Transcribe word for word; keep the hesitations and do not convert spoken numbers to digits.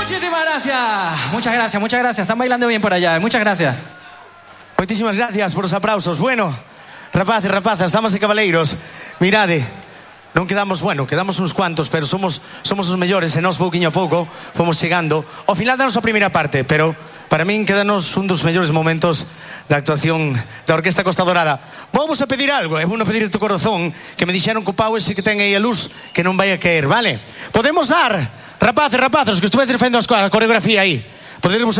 Muchísimas gracias. Muchas gracias, muchas gracias. Están bailando bien por allá. Muchas gracias. Moitísimas gracias por os aplausos. Bueno, rapaces, rapazas, damas e cabaleiros, mirade, non quedamos, bueno, quedamos uns cuantos, pero somos somos os mellores e nós pouquiño a pouco fomos chegando. Ao final danos a primeira parte, pero para min quedanos un dos mellores momentos da actuación da Orquesta Costa Dorada. Vamos a pedir algo, e vou no pedir de tu corazón, que me dixeron que o pau ese que ten aí a luz que non vai a caer, vale? Podemos dar, rapaces, rapazos, que estuve facendo a coreografía aí, podemos